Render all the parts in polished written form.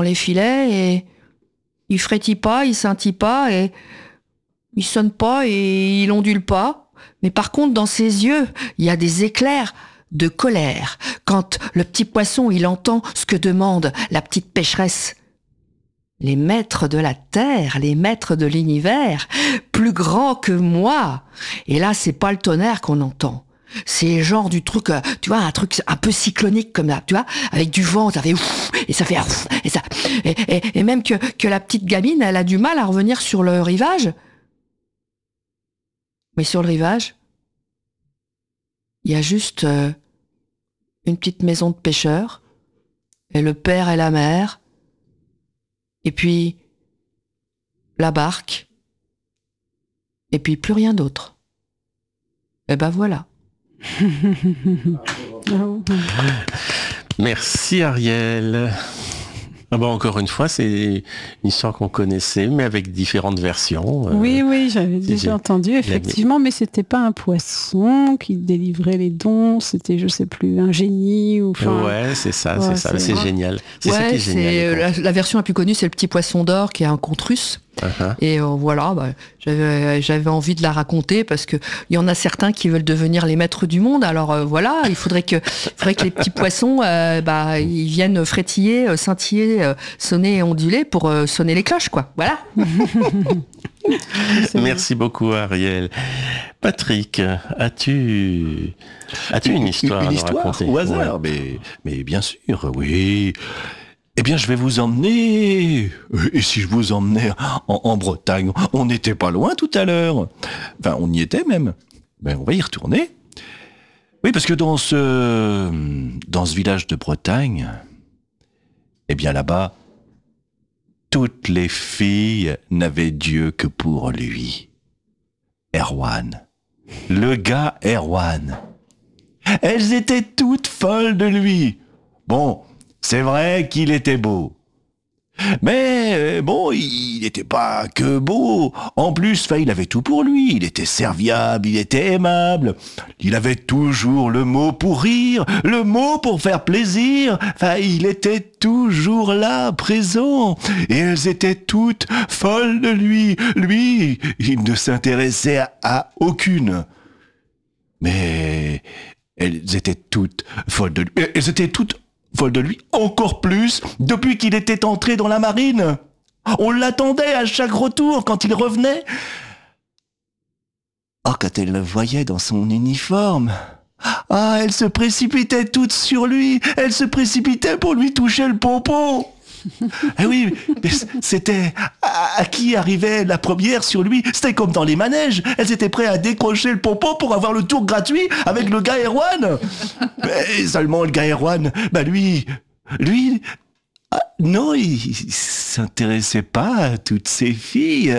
dans les filets et il frétille pas, il scintille pas et il sonne pas et il ondule pas. Mais par contre, dans ses yeux, il y a des éclairs de colère quand le petit poisson, il entend ce que demande la petite pécheresse. Les maîtres de la terre, les maîtres de l'univers, plus grands que moi. Et là, c'est pas le tonnerre qu'on entend. C'est genre du truc, tu vois, un truc un peu cyclonique comme ça, tu vois, avec du vent, ça fait ouf, et ça fait ouf, et ça, et même que la petite gamine, elle a du mal à revenir sur le rivage. Mais sur le rivage, il y a juste une petite maison de pêcheurs, et le père et la mère, et puis la barque, et puis plus rien d'autre. Et ben voilà. Merci Ariel. Ah bon, encore une fois, c'est une histoire qu'on connaissait, mais avec différentes versions. Oui, j'avais déjà entendu, effectivement, mais c'était pas un poisson qui délivrait les dons, c'était, je sais plus, un génie ou. Ouais, c'est ça, ouais, c'est génial. C'est ça qui est génial. La version la plus connue, c'est le petit poisson d'or qui est un conte russe. Uh-huh. Et voilà, j'avais envie de la raconter parce que il y en a certains qui veulent devenir les maîtres du monde. Alors voilà, il faudrait que les petits poissons, ils viennent frétiller, scintiller, sonner et onduler pour sonner les cloches, quoi. Voilà. Merci beaucoup Ariel. Patrick, as-tu une histoire à raconter au hasard, ouais. mais bien sûr, oui. Eh bien, je vais vous emmener... Et si je vous emmenais en Bretagne? On n'était pas loin tout à l'heure. Enfin, on y était même. Ben, on va y retourner. Oui, parce que dans ce village de Bretagne, eh bien là-bas, toutes les filles n'avaient Dieu que pour lui. Erwan. Le gars Erwan. Elles étaient toutes folles de lui. Bon... C'est vrai qu'il était beau. Mais bon, il n'était pas que beau. En plus, il avait tout pour lui. Il était serviable, il était aimable. Il avait toujours le mot pour rire, le mot pour faire plaisir. Il était toujours là, présent. Et elles étaient toutes folles de lui. Lui, il ne s'intéressait à aucune. Mais elles étaient toutes folles de lui. Elles étaient toutes folle de lui encore plus depuis qu'il était entré dans la marine. On l'attendait à chaque retour quand il revenait. Oh, quand elle le voyait dans son uniforme, elle se précipitait toute sur lui. Elle se précipitait pour lui toucher le pompon. Eh oui, mais c'était à qui arrivait la première sur lui. C'était comme dans les manèges. Elles étaient prêtes à décrocher le pompon pour avoir le tour gratuit avec le gars Erwan. Mais seulement le gars Erwan, lui, non, il s'intéressait pas à toutes ces filles.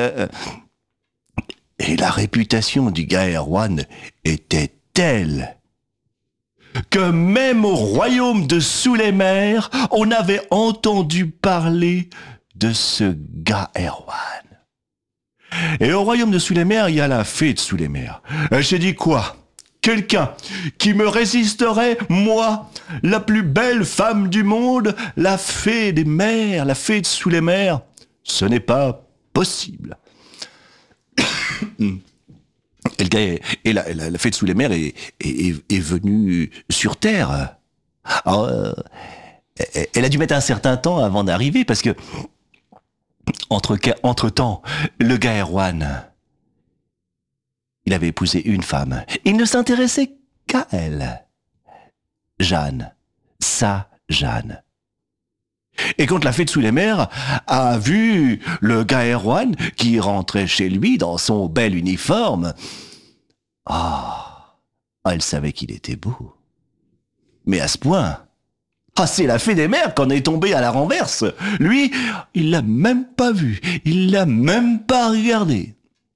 Et la réputation du gars Erwan était telle que même au royaume de Sous-les-Mers, on avait entendu parler de ce gars Erwan. Et au royaume de Sous-les-Mers, il y a la fée de Sous-les-Mers. Elle s'est dit quoi? Quelqu'un qui me résisterait, moi, la plus belle femme du monde, la fée des mers, la fée de Sous-les-Mers, ce n'est pas possible. Et la fée de Sous-les-Mers est venue sur Terre. Alors, elle a dû mettre un certain temps avant d'arriver, parce que, entre-temps, le gars Erwan, il avait épousé une femme. Il ne s'intéressait qu'à elle. Jeanne. Sa Jeanne. Et quand la fée de Sous-les-Mers a vu le gars Erwan qui rentrait chez lui dans son bel uniforme, elle savait qu'il était beau. Mais à ce point, c'est la fée des mers qu'on est tombée à la renverse. Lui, il l'a même pas vu, il l'a même pas regardé.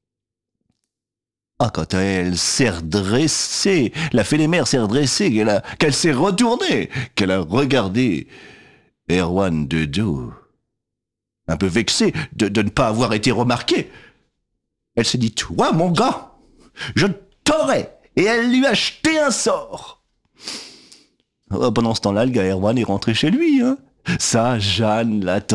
Quand elle s'est redressée, la fée des mers s'est redressée, qu'elle s'est retournée, qu'elle a regardé Erwan de dos, un peu vexé de ne pas avoir été remarquée. Elle s'est dit, toi, mon gars, je t'aurais. Et elle lui a jeté un sort. Pendant ce temps-là, le gars Erwan est rentré chez lui. Ça, Jeanne l'attend.